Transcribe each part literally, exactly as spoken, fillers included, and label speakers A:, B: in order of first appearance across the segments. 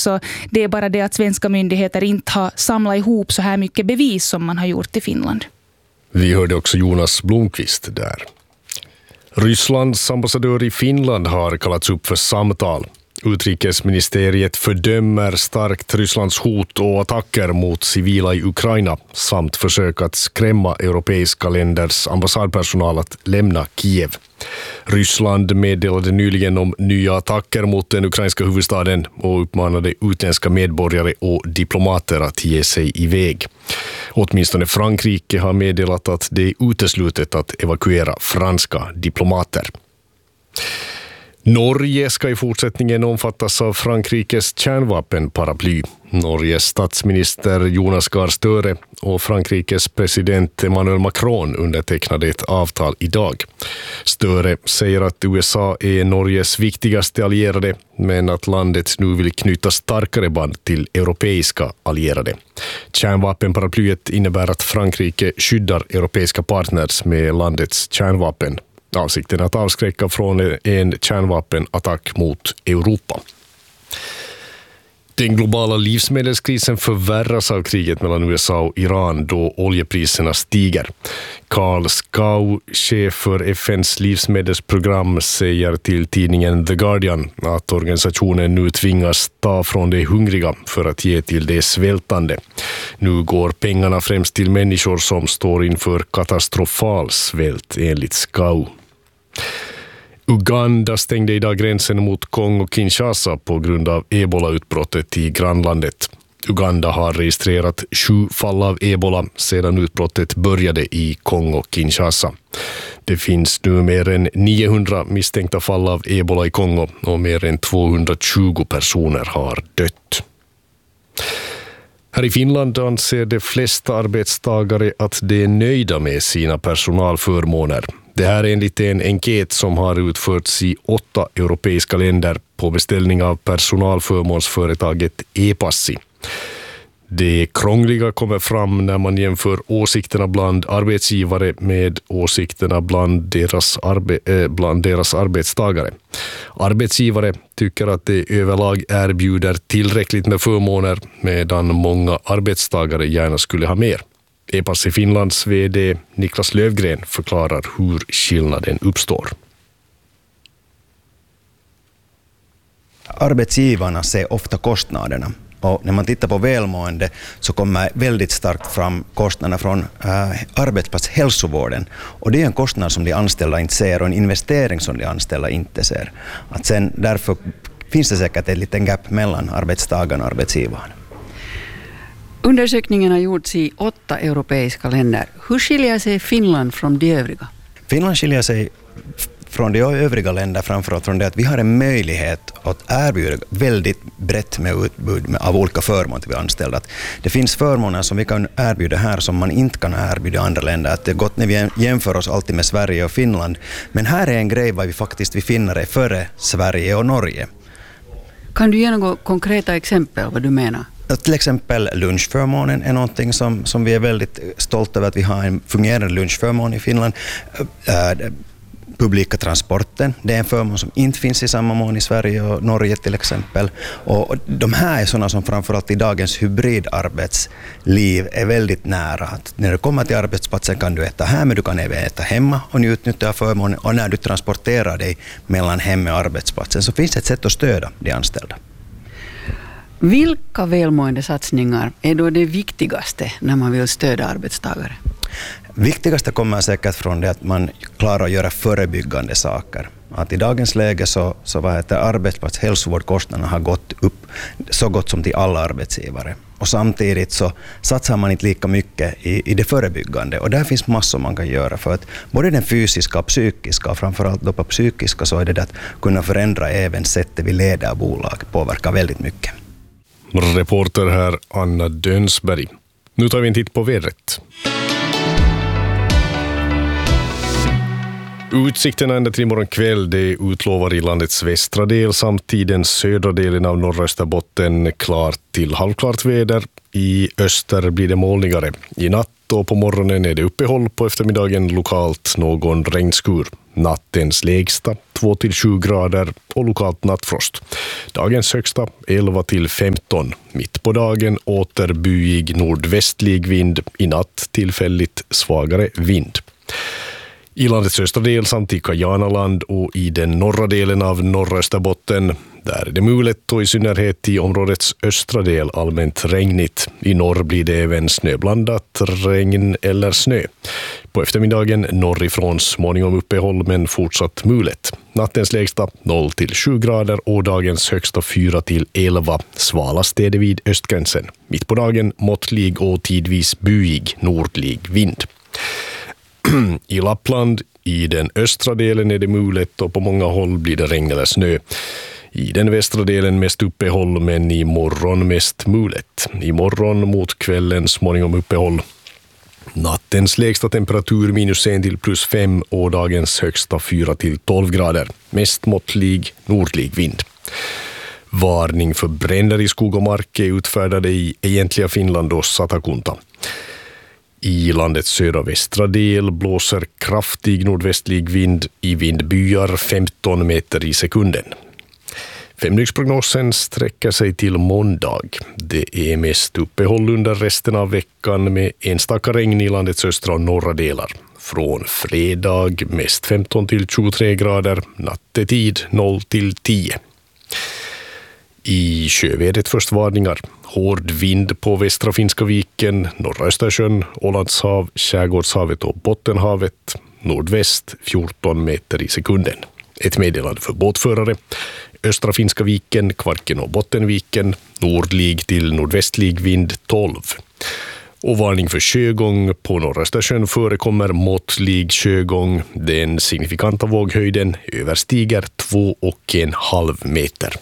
A: också. Det är bara det att svenska myndigheter inte har samlat ihop så här mycket bevis som man har gjort i Finland.
B: Vi hörde också Jonas Blomqvist där. Rysslands ambassadör i Finland har kallats upp för samtal. Utrikesministeriet fördömer starkt Rysslands hot och attacker mot civila i Ukraina samt försök att skrämma europeiska länders ambassadpersonal att lämna Kiev. Ryssland meddelade nyligen om nya attacker mot den ukrainska huvudstaden och uppmanade utländska medborgare och diplomater att ge sig iväg. Åtminstone Frankrike har meddelat att det är uteslutet att evakuera franska diplomater. Norge ska i fortsättningen omfattas av Frankrikes kärnvapenparaply. Norges statsminister Jonas Gahr Støre och Frankrikes president Emmanuel Macron undertecknade ett avtal idag. Støre säger att U S A är Norges viktigaste allierade, men att landet nu vill knyta starkare band till europeiska allierade. Kärnvapenparaplyet innebär att Frankrike skyddar europeiska partners med landets kärnvapen. Avsikten att avskräcka från en kärnvapenattack mot Europa. Den globala livsmedelskrisen förvärras av kriget mellan U S A och Iran då oljepriserna stiger. Carl Skau, chef för F N:s livsmedelsprogram, säger till tidningen The Guardian att organisationen nu tvingas ta från de hungriga för att ge till de svältande. Nu går pengarna främst till människor som står inför katastrofal svält, enligt Skau. Uganda stängde idag gränsen mot Kongo-Kinshasa på grund av ebola-utbrottet i grannlandet. Uganda har registrerat sju fall av ebola sedan utbrottet började i Kongo-Kinshasa. Det finns nu mer än niohundra misstänkta fall av ebola i Kongo och mer än tvåhundratjugo personer har dött. Här i Finland anser de flesta arbetstagare att de är nöjda med sina personalförmåner. Det här är enligt en enkät som har utförts i åtta europeiska länder på beställning av personalförmånsföretaget E-Passi. Det krångliga kommer fram när man jämför åsikterna bland arbetsgivare med åsikterna bland deras, arbe- äh, bland deras arbetstagare. Arbetsgivare tycker att det överlag erbjuder tillräckligt med förmåner medan många arbetstagare gärna skulle ha mer. E-Passi Finlands vd Niklas Lövgren förklarar hur skillnaden uppstår.
C: Arbetsgivarna ser ofta kostnaderna. Och när man tittar på välmående så kommer väldigt starkt fram kostnaderna från äh, arbetsplatshälsovården. Och det är en kostnad som de anställda inte ser och en investering som de anställda inte ser. Att sen, därför finns det säkert ett litet gap mellan arbetstagarna och arbetsgivaren.
D: Undersökningen har gjorts i åtta europeiska länder. Hur skiljer sig Finland från de övriga?
C: Finland skiljer sig från de övriga länder framförallt från det att vi har en möjlighet att erbjuda väldigt brett med utbud av olika förmåner till anställda. Det finns förmåner som vi kan erbjuda här som man inte kan erbjuda i andra länder. Att det är gott när vi jämför oss alltid med Sverige och Finland. Men här är en grej vad vi faktiskt vi finner är före Sverige och Norge.
D: Kan du ge några konkreta exempel vad du menar?
C: Till exempel lunchförmånen är någonting som, som vi är väldigt stolta över att vi har en fungerande lunchförmån i Finland. Äh, publika transporten, det är en förmån som inte finns i samma mån i Sverige och Norge till exempel. Och de här är sådana som framförallt i dagens hybridarbetsliv är väldigt nära. Att när du kommer till arbetsplatsen kan du äta här, men du kan även äta hemma och njuta av förmånen. Och när du transporterar dig mellan hem och arbetsplatsen så finns det ett sätt att stödja de anställda.
D: Vilka välmående satsningar är då det viktigaste när man vill stödja arbetstagare?
C: Viktigaste kommer säkert från det att man klarar att göra förebyggande saker. Att i dagens läge så, så vad heter arbetsplatshälsovårdskostnaderna har gått upp så gott som till alla arbetsgivare. Och samtidigt så satsar man inte lika mycket i, i det förebyggande. Och där finns massor man kan göra för att både den fysiska och psykiska, och framförallt då på psykiska så är det att kunna förändra även sättet vi leder bolag påverkar väldigt mycket.
B: Reporter här Anna Dönsberg. Nu tar vi en titt på vädret. Utsikterna ända till imorgon kväll det utlovar i landets västra del samt i den södra delen av norra Österbotten klart till halvklart väder. I öster blir det molnigare. I natt och på morgonen är det uppehåll, på eftermiddagen lokalt någon regnskur. Nattens lägsta två till sju grader och lokalt nattfrost. Dagens högsta elva till femton. Mitt på dagen åter byig nordvästlig vind. I natt tillfälligt svagare vind. I landets östra del samt i Kajanaland och i den norra delen av norra Österbotten, där är det mulet och i synnerhet i områdets östra del allmänt regnigt. I norr blir det även snöblandat regn eller snö. På eftermiddagen norrifrån småningom uppehåll men fortsatt mulet. Nattens lägsta noll till sju grader och dagens högsta fyra till elva. Svalast är det vid östgränsen. Mitt på dagen måttlig och tidvis byig nordlig vind. I Lappland, i den östra delen är det mulet och på många håll blir det regn eller snö. I den västra delen mest uppehåll men i morgon mest mulet. I morgon mot kvällen småningom uppehåll. Nattens lägsta temperatur minus en till plus fem och dagens högsta fyra till tolv grader. Mest måttlig nordlig vind. Varning för bränder i skog och mark är utfärdade i egentliga Finland och Satakunta. I landets södra västra del blåser kraftig nordvästlig vind i vindbyar femton meter i sekunden. Femdygnsprognosen sträcker sig till måndag. Det är mest uppehåll under resten av veckan med enstaka regn i landets östra och norra delar. Från fredag mest femton till tjugotre grader, nattetid noll till tio. I sjövädret först varningar. Hård vind på västra Finska viken, norra Östersjön, Ålandshav, Skärgårdshavet och Bottenhavet. Nordväst fjorton meter i sekunden. Ett meddelande för båtförare. Östra Finska viken, Kvarken och Bottenviken. Nordlig till nordvästlig vind tolv. Och varning för sjögång. På norra Östersjön förekommer måttlig sjögång. Den signifikanta våghöjden överstiger två och en halv meter.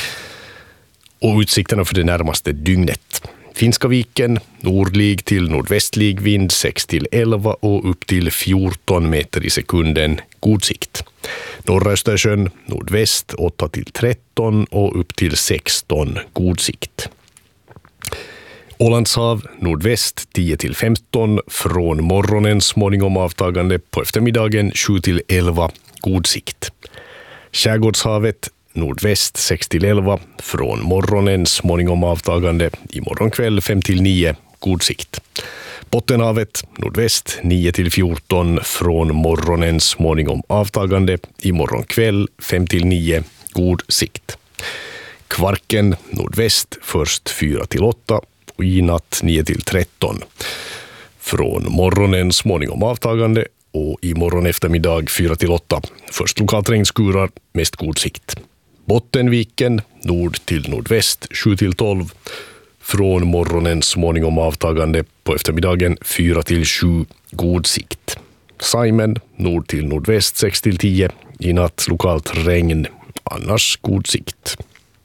B: Och utsikterna för det närmaste dygnet. Finska viken, nordlig till nordvästlig vind sex till elva och upp till fjorton meter i sekunden, god sikt. Norra Östersjön, nordväst åtta till tretton och upp till sexton, god sikt. Ålandshav, nordväst tio till femton, från morgonen småningom avtagande, på eftermiddagen sju till elva, god sikt. Skärgårdshavet, nordväst sex till elva, från morgonen småningom avtagande, i morgonkväll fem till nio, god sikt. Bottenhavet, nordväst nio till fjorton, från morgonen småningom avtagande, i morgonkväll fem till nio, god sikt. Kvarken, nordväst först fyra till åtta och i natt nio till tretton. Från morgonen småningom avtagande och i morgon eftermiddag fyra till åtta. Först lokalt regnskurar, mest god sikt. Bottenviken, nord till nordväst sju till tolv. Från morgonen småningom avtagande, på eftermiddagen fyra till sju, god sikt. Saimen, nord till nordväst sex till tio. I natt lokalt regn, annars god sikt.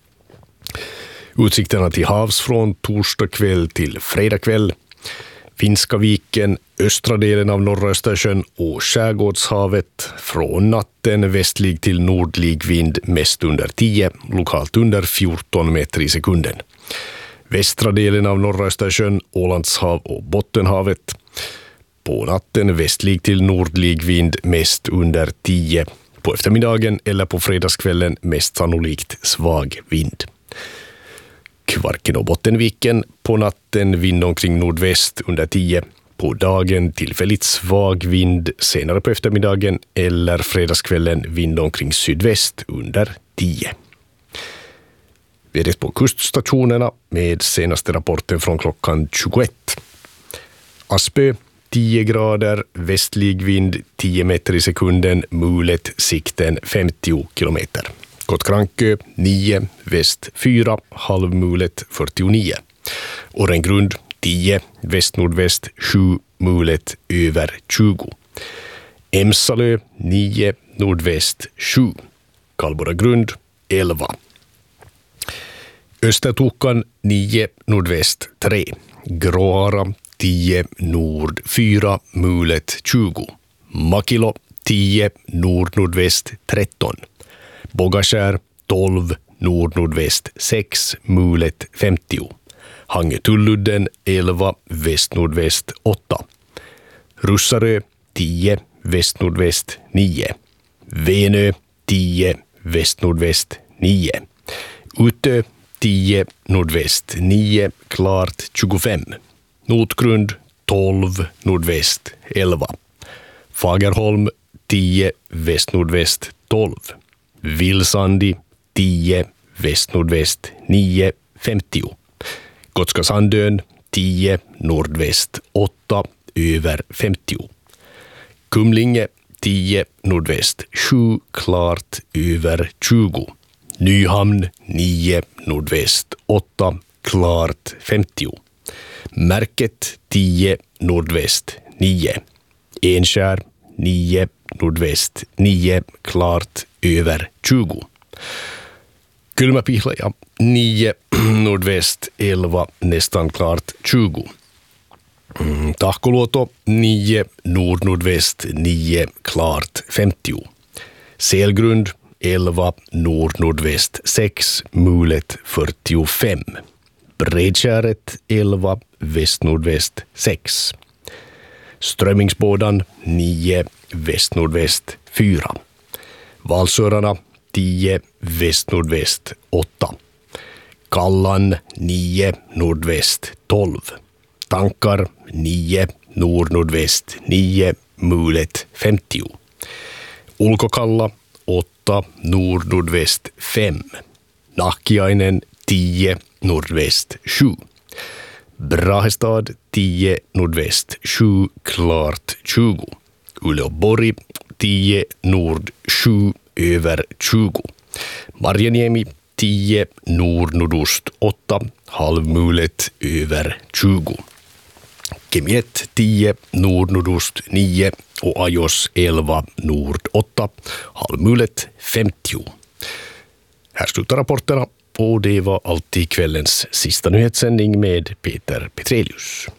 B: Utsikterna till havs från torsdag kväll till fredag kväll. Finska viken, östra delen av norra Östersjön och Skärgårdshavet. Från natten västlig till nordlig vind mest under tio, lokalt under fjorton meter i sekunden. Västra delen av norra Östersjön, Ålandshav och Bottenhavet. På natten västlig till nordlig vind mest under tio. På eftermiddagen eller på fredagskvällen mest sannolikt svag vind. Kvarken och Bottenviken, på natten vind omkring nordväst under tio. På dagen tillfälligt svag vind, senare på eftermiddagen eller fredagskvällen vind omkring sydväst under tio. Vädret på kuststationerna med senaste rapporten från klockan tjugoett. Aspö tio grader, västlig vind tio meter i sekunden, mulet sikten femtio kilometer. Kottkrankö nio, väst fyra, halvmulet fyrtionio. Årengrund tio, väst-nordväst sju, mulet över tjugo. Emsalö nio, nordväst sju. Kalboragrund elva. Östertokan nio, nordväst tre. Gråara tio, nord fyra, mulet tjugo. Makilo tio, nord-nordväst tretton. Bogaskär tolv, nord-nordväst sex, mulet femtio. Hangetulludden elva väst-nordväst åtta. Russarö tio väst-nordväst nio. Venö tio väst-nordväst nio. Utö tio nordväst nio klart tjugofem. Notgrund tolv nordväst elva. Fagerholm tio väst-nordväst tolv. Vilsandi tio väst-nordväst nio femtio. Gotska Sandön tio nordväst åtta över femtio. Kumlinge tio nordväst sju klart över tjugo. Nyhamn nio nordväst åtta klart femtio. Märket tio nordväst nio. Enskär nio nordväst nio klart över tjugo. Kylmäpihlaja nio nordväst elva nästan klart tjugo. Mm, Tahkoluoto nio nord-nordväst nio klart femtio. Selgrund elva nord-nordväst sex mulet fyrtiofem. Bredskäret elva väst-nordväst sex. Strömmingsbådan nio väst-nordväst fyra. Valsörarna tio väst-nordväst åtta. Kallan nio nordväst tolv. Tankar nio nord-nordväst nio mulet femtio. Ulkokalla åtta nord-nordväst fem. Nahkiainen tio nordväst sju. Brahestad tio nordväst sju klart tjugo. Uleåborg tio nord sju över tjugo. Marjaniemi tio nord-nordost åtta halvmulet över tjugo. Kemiet tio nord-nordost nio och Ajos elva nord åtta halvmulet femtio. Här slutar rapporterna och det var allt i kvällens sista nyhetssändning med Peter Petrelius.